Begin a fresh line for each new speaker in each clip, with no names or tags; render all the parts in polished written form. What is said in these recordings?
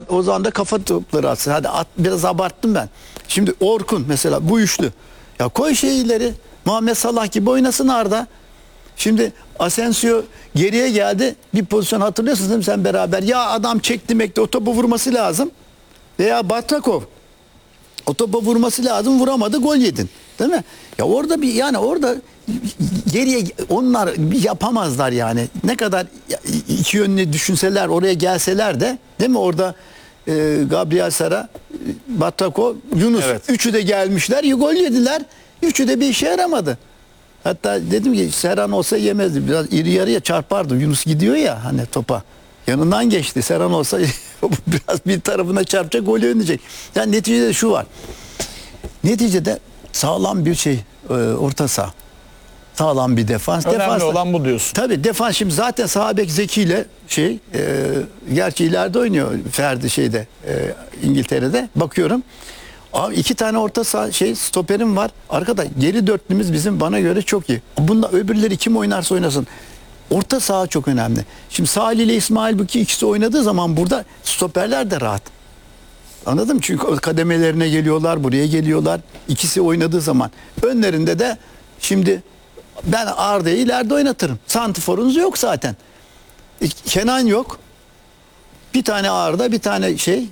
o zaman da kafa topları atsın. Hadi biraz abarttım ben. Şimdi Orkun mesela bu üçlü. Ya koy şeyleri. Muhammed Salah gibi oynasın Arda. Şimdi Asensio geriye geldi. Bir pozisyon hatırlıyorsunuz değil mi sen beraber? Ya adam çekti mekti o topu vurması lazım. Veya Batrakov. O topa vurması lazım, vuramadı, gol yedin. Değil mi? Ya orada bir yani orada geriye onlar yapamazlar yani. Ne kadar iki yönlü düşünseler, oraya gelseler de değil mi? Orada Gabriel Sara, Batrakov, Yunus üçü de gelmişler, gol yediler. Üçü de bir işe yaramadı. Hatta dedim ki Serhan olsa yemezdi. Biraz iri yarıya çarpardı. Yunus gidiyor ya hani topa. Yanından geçti. Serhan olsa biraz bir tarafına çarpacak, golü önleyecek. Yani neticede şu var. Neticede sağlam bir şey orta saha. Sağlam bir defans.
Önemli olan bu diyorsun.
Tabii defans şimdi zaten sağ bek Zeki ile gerçi ileride oynuyor Ferdi İngiltere'de. Bakıyorum. Abi iki tane orta saha stoperim var. Arkada geri dörtlümüz bizim bana göre çok iyi. Bunda öbürleri kim oynarsa oynasın. Orta saha çok önemli. Şimdi Salih ile İsmail Büki ikisi oynadığı zaman burada stoperler de rahat. Anladın mı? Çünkü kademelerine geliyorlar, buraya geliyorlar. İkisi oynadığı zaman. Önlerinde de şimdi ben Arda'yı ileride oynatırım. Santifor'unuz yok zaten. Kenan yok. Bir tane Arda, bir tane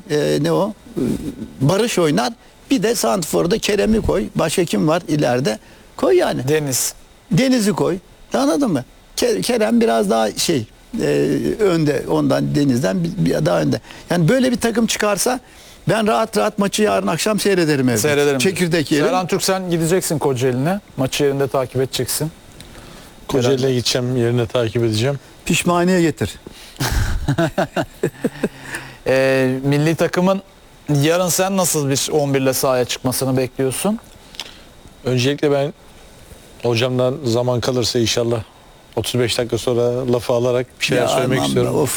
Barış oynar. Bir de Santifor'da Kerem'i koy. Başka kim var ileride? Koy yani. Deniz'i koy. Anladın mı? Kerem biraz daha önde, ondan Deniz'den bir daha önde. Yani böyle bir takım çıkarsa ben rahat rahat maçı yarın akşam seyrederim evde.
Seyrederim.
Çekirdek yerim.
Serhan Türk sen gideceksin Kocaeli'ne. Maçı yerinde takip edeceksin.
Kocaeli'ne gideceğim, yerine takip edeceğim.
Pişmaniye getir.
Milli takımın yarın sen nasıl bir 11 ile sahaya çıkmasını bekliyorsun?
Öncelikle ben hocamdan zaman kalırsa inşallah 35 dakika sonra lafı alarak bir şeyler söylemek istiyorum.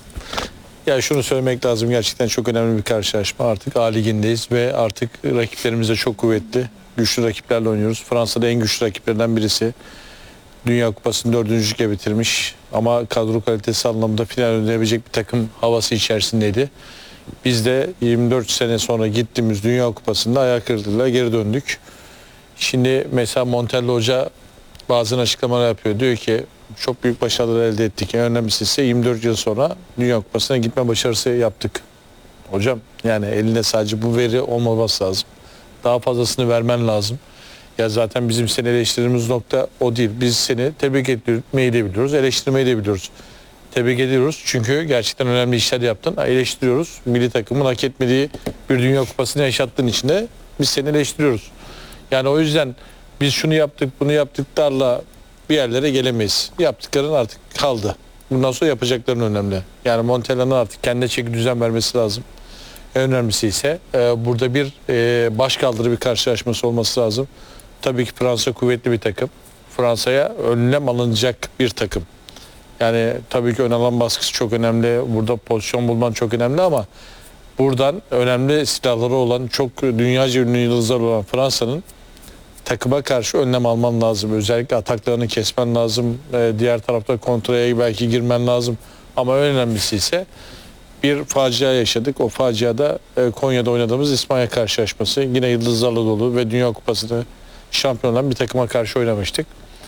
Ya şunu söylemek lazım, gerçekten çok önemli bir karşılaşma. Artık A Ligi'ndeyiz ve artık rakiplerimiz de çok kuvvetli. Güçlü rakiplerle oynuyoruz. Fransa'da en güçlü rakiplerinden birisi. Dünya Kupası'nı 4. bitirmiş ama kadro kalitesi anlamında final oynayabilecek bir takım havası içerisindeydi. Biz de 24 sene sonra gittiğimiz Dünya Kupası'nda ayak kırıklığıyla geri döndük. Şimdi mesela Montella Hoca bazı açıklamalar yapıyor. Diyor ki çok büyük başarılar elde ettik. En önemlisi ise 24 yıl sonra Dünya Kupası'na gitme başarısı yaptık. Hocam yani elinde sadece bu veri olmaması lazım. Daha fazlasını vermen lazım. Ya zaten bizim seni eleştirdiğimiz nokta o değil. Biz seni tebrik etmeyi de biliyoruz, eleştirmeyi de biliyoruz. Tebrik ediyoruz çünkü gerçekten önemli işler yaptın. Eleştiriyoruz. Milli takımın hak etmediği bir Dünya Kupası'nı yaşattığın için de biz seni eleştiriyoruz. Yani o yüzden biz şunu yaptık, bunu yaptıklarla bir yerlere gelemeyiz. Yaptıkların artık kaldı. Bundan sonra yapacakların önemli. Yani Montella'nın artık kendine çeki düzen vermesi lazım. En önemlisi ise burada bir başkaldırı bir karşılaşması olması lazım. Tabii ki Fransa kuvvetli bir takım. Fransa'ya önlem alınacak bir takım. Yani tabii ki ön alan baskısı çok önemli. Burada pozisyon bulman çok önemli ama buradan önemli silahları olan, çok dünyaca ünlü yıldızlar olan Fransa'nın takıma karşı önlem alman lazım. Özellikle ataklarını kesmen lazım. Diğer tarafta kontraya belki girmen lazım. Ama en önemlisi ise bir facia yaşadık. O faciada Konya'da oynadığımız İspanya karşılaşması. Yine yıldızlarla dolu ve Dünya Kupası'nı şampiyon olan bir takıma karşı oynamıştık.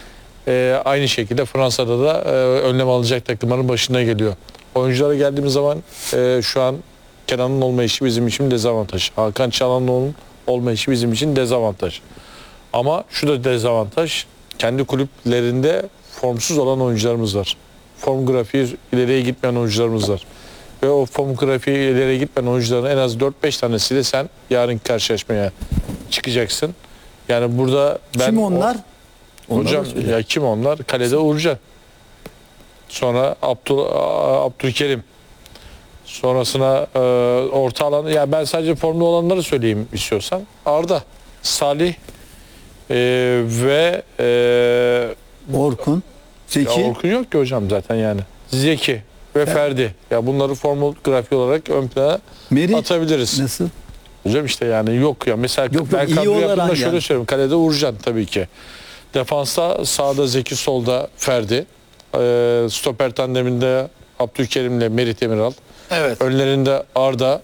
Aynı şekilde Fransa'da da önlem alacak takımların başına geliyor. Oyunculara geldiğimiz zaman şu an Kenan'ın olmayışı bizim için dezavantaj. Hakan Çalhanoğlu'nun olmayışı bizim için dezavantaj. Ama şu da dezavantaj. Kendi kulüplerinde formsuz olan oyuncularımız var. Form grafiği ileriye gitmeyen oyuncularımız var. Ve o form grafiği ileriye gitmeyen oyuncuların en az 4-5 tanesiyle sen yarınki karşılaşmaya çıkacaksın. Yani burada ben...
Kim onlar?
Hocam ya kim onlar? Kalede Uğurcan. Sonra Abdülkerim. Sonrasına orta alan, ya ben sadece formda olanları söyleyeyim istiyorsan. Arda, Salih ve
Orkun, Zeki.
Ya Orkun yok ki hocam zaten yani. Zeki ve Ferdi. Ya bunları formal grafiği olarak ön plana atabiliriz.
Nasıl?
Hocam işte yani yok ya. Mesela
yok,
ben kadro yaptığımda şöyle
yani
söyleyeyim. Kalede Uğurcan tabii ki. Defansta sağda Zeki, solda Ferdi. Stoper tandeminde Abdülkerim'le Merih Demiral.
Evet.
Önlerinde Arda,